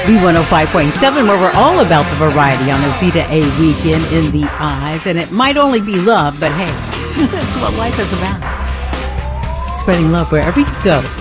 B105.7, where we're all about the variety on a Zeta A weekend in the eyes. And it might only be love, but hey, that's what life is about. Spreading love wherever you go.